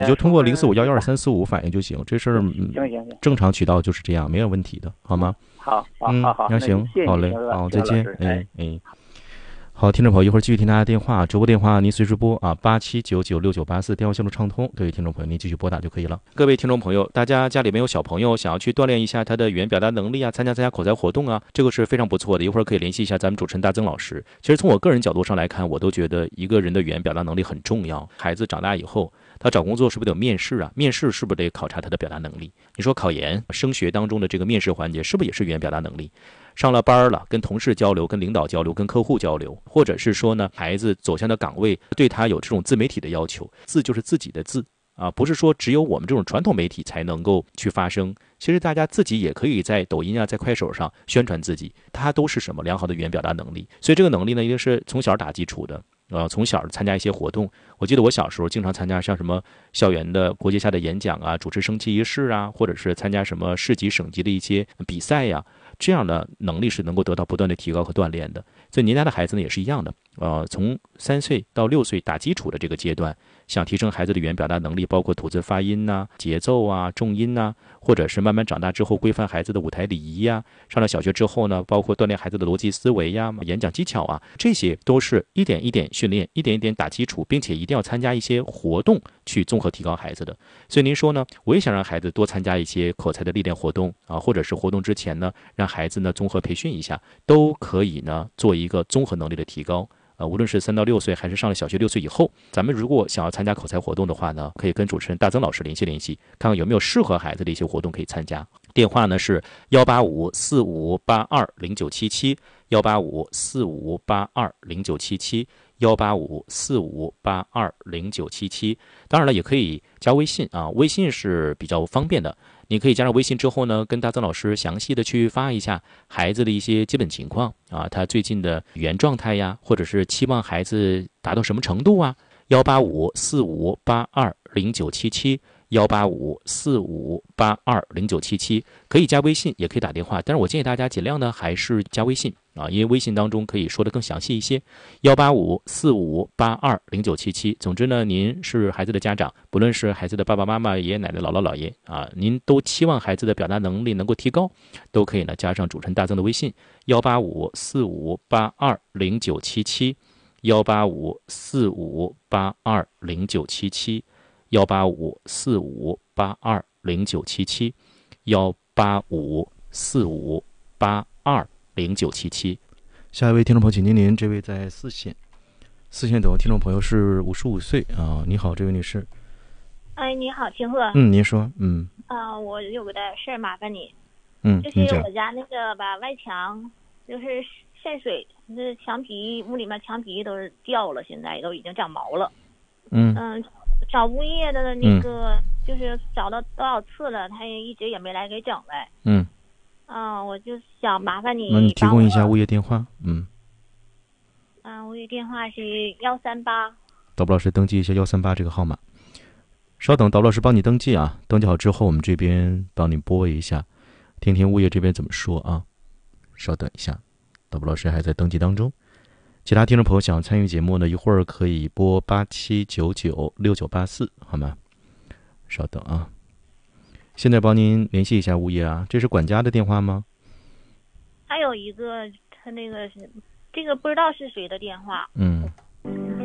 你就通过0451123455反映就行，这事儿行， 正常渠道就是这样，没有问题的，好吗？ 好， 那行，好嘞，好，再见， 哎。 好，听众朋友，一会儿继续听大家电话，直播电话您随时拨啊，87996984，电话线路畅通，各位听众朋友您继续拨打就可以了。各位听众朋友，大家家里面有小朋友想要去锻炼一下他的语言表达能力啊，参加口才活动啊，这个是非常不错的，一会儿可以联系一下咱们主持人大曾老师。其实从我个人角度上来看，我都觉得一个人的语言表达能力很重要。孩子长大以后，他找工作是不是得有面试啊？面试是不是得考察他的表达能力？你说考研、升学当中的这个面试环节，是不是也是语言表达能力？上了班了，跟同事交流、跟领导交流、跟客户交流，或者是说呢，孩子走向的岗位对他有这种自媒体的要求，字就是自己的字啊，不是说只有我们这种传统媒体才能够去发声。其实大家自己也可以在抖音啊、在快手上宣传自己，它都是什么良好的语言表达能力。所以这个能力呢，一定是从小打基础的。从小参加一些活动，我记得我小时候经常参加像什么校园的国际下的演讲啊，主持升旗仪式啊，或者是参加什么市级省级的一些比赛呀，这样的能力是能够得到不断的提高和锻炼的。所以您家的孩子呢也是一样的，从3岁到6岁打基础的这个阶段，想提升孩子的语言表达能力，包括吐字发音呐、节奏啊、重音呐，或者是慢慢长大之后规范孩子的舞台礼仪呀，上了小学之后呢，包括锻炼孩子的逻辑思维呀、演讲技巧啊，这些都是一点一点训练，一点一点打基础，并且一定要参加一些活动去综合提高孩子的。所以您说呢，我也想让孩子多参加一些口才的历练活动啊，或者是活动之前呢，让孩子呢综合培训一下，都可以呢做一个综合能力的提高。无论是3到6岁还是上了小学6岁以后，咱们如果想要参加口才活动的话呢，可以跟主持人大曾老师联系，看看有没有适合孩子的一些活动可以参加。电话呢是18545820977，18545820977，18545820977。当然了，也可以加微信啊，微信是比较方便的。你可以加上微信之后呢，跟大曾老师详细的去发一下孩子的一些基本情况啊，他最近的语言状态呀，或者是期望孩子达到什么程度啊。18545820977，18545820977，可以加微信，也可以打电话，但是我建议大家尽量呢还是加微信啊，因为微信当中可以说的更详细一些。18545820977。总之呢，您是孩子的家长，不论是孩子的爸爸妈妈、爷爷奶奶、姥姥姥爷啊，您都期望孩子的表达能力能够提高，都可以呢加上主持人大曾的微信18545820977，18545820977，18545820977。下一位听众朋友，请您，这位在四线等听众朋友是55岁啊，你好，这位女士。 哎，你好，清鹤。 您说。 我有个事儿麻烦你。就是我家那个吧，外墙就是渗水，这墙皮屋里面墙皮都是掉了，现在都已经长毛了。找物业的那个，就是找到多少次了，他也一直也没来给整来。我就想麻烦你。 那你提供一下物业电话。 物业电话是138。 导播老师登记一下138这个号码。稍等，导播老师帮你登记啊，登记好之后我们这边帮你拨一下，听听物业这边怎么说啊。稍等一下，导播老师还在登记当中。其他听众朋友想参与节目呢，一会儿可以拨87996984，好吗？稍等啊，现在帮您联系一下物业啊，这是管家的电话吗？ 还有一个，他那个是这个不知道是谁的电话。